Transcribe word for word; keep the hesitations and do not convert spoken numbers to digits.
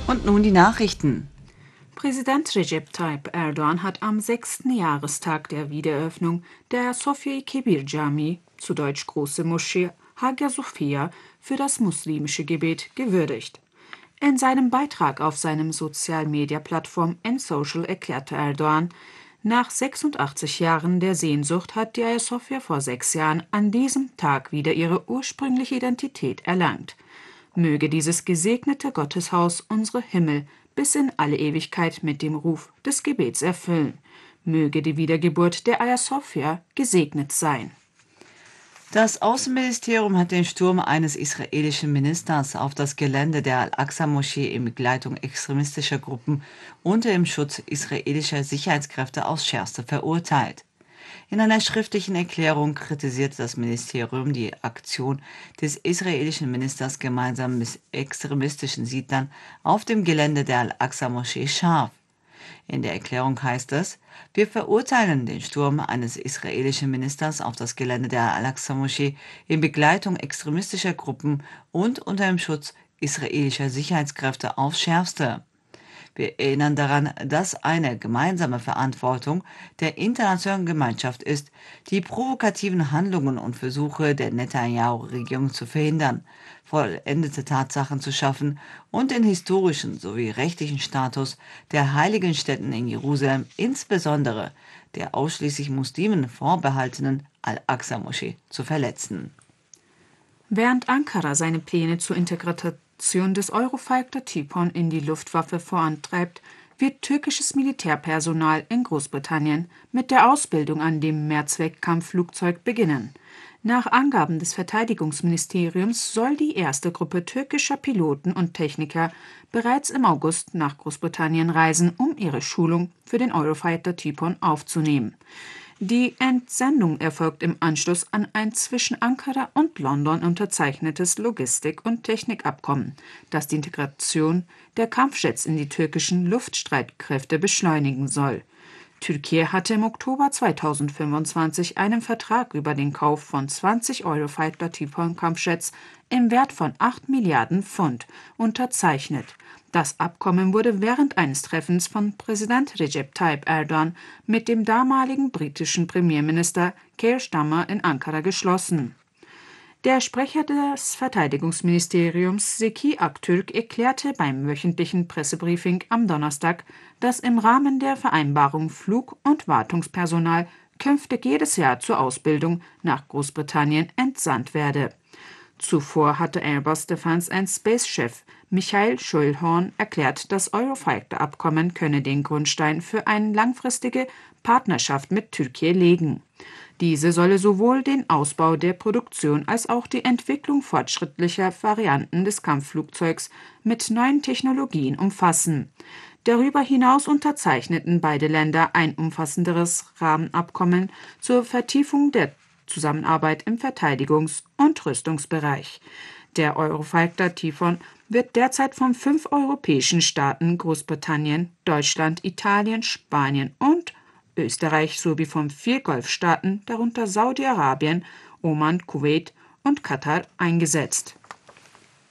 Und nun die Nachrichten. Präsident Recep Tayyip Erdogan hat am sechsten Jahrestag der Wiedereröffnung der Sofia Kebir Cami, zu Deutsch Große Moschee Hagia Sophia, für das muslimische Gebet gewürdigt. In seinem Beitrag auf seinem Social-Media-Plattform N-Social erklärte Erdogan, nach sechsundachtzig Jahren der Sehnsucht hat die Hagia Sophia vor sechs Jahren an diesem Tag wieder ihre ursprüngliche Identität erlangt. Möge dieses gesegnete Gotteshaus unsere Himmel bis in alle Ewigkeit mit dem Ruf des Gebets erfüllen. Möge die Wiedergeburt der Hagia Sophia gesegnet sein. Das Außenministerium hat den Sturm eines israelischen Ministers auf das Gelände der Al-Aqsa-Moschee in Begleitung extremistischer Gruppen unter dem Schutz israelischer Sicherheitskräfte aufs Schärfste verurteilt. In einer schriftlichen Erklärung kritisierte das Ministerium die Aktion des israelischen Ministers gemeinsam mit extremistischen Siedlern auf dem Gelände der Al-Aqsa-Moschee scharf. In der Erklärung heißt es: Wir verurteilen den Sturm eines israelischen Ministers auf das Gelände der Al-Aqsa-Moschee in Begleitung extremistischer Gruppen und unter dem Schutz israelischer Sicherheitskräfte aufs Schärfste. Wir erinnern daran, dass eine gemeinsame Verantwortung der internationalen Gemeinschaft ist, die provokativen Handlungen und Versuche der Netanyahu-Regierung zu verhindern, vollendete Tatsachen zu schaffen und den historischen sowie rechtlichen Status der heiligen Stätten in Jerusalem, insbesondere der ausschließlich Muslimen vorbehaltenen Al-Aqsa-Moschee, zu verletzen. Während Ankara seine Pläne zur Integration des Eurofighter-Typon in die Luftwaffe vorantreibt, wird türkisches Militärpersonal in Großbritannien mit der Ausbildung an dem Mehrzweck-Kampfflugzeug beginnen. Nach Angaben des Verteidigungsministeriums soll die erste Gruppe türkischer Piloten und Techniker bereits im August nach Großbritannien reisen, um ihre Schulung für den Eurofighter-Typon aufzunehmen. Die Entsendung erfolgt im Anschluss an ein zwischen Ankara und London unterzeichnetes Logistik- und Technikabkommen, das die Integration der Kampfjets in die türkischen Luftstreitkräfte beschleunigen soll. Türkei hatte im Oktober zweitausendfünfundzwanzig einen Vertrag über den Kauf von zwanzig Eurofighter-Typon-Kampfjets im Wert von acht Milliarden Pfund unterzeichnet. Das Abkommen wurde während eines Treffens von Präsident Recep Tayyip Erdogan mit dem damaligen britischen Premierminister Keir Starmer in Ankara geschlossen. Der Sprecher des Verteidigungsministeriums Zeki Aktürk erklärte beim wöchentlichen Pressebriefing am Donnerstag, dass im Rahmen der Vereinbarung Flug- und Wartungspersonal künftig jedes Jahr zur Ausbildung nach Großbritannien entsandt werde. Zuvor hatte Airbus Defence and Space-Chef Michael Schulhorn erklärt, das Eurofighter-Abkommen könne den Grundstein für eine langfristige Partnerschaft mit Türkei legen. Diese solle sowohl den Ausbau der Produktion als auch die Entwicklung fortschrittlicher Varianten des Kampfflugzeugs mit neuen Technologien umfassen. Darüber hinaus unterzeichneten beide Länder ein umfassenderes Rahmenabkommen zur Vertiefung der Zusammenarbeit im Verteidigungs- und Rüstungsbereich. Der Eurofighter-Typon wird derzeit von fünf europäischen Staaten, Großbritannien, Deutschland, Italien, Spanien und Österreich sowie von vier Golfstaaten, darunter Saudi-Arabien, Oman, Kuwait und Katar, eingesetzt.